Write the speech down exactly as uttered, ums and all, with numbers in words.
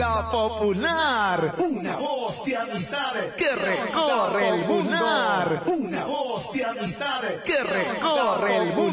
La Popular, una voz de amistad que recorre el mundo. Una voz de amistad Que recorre el mundo.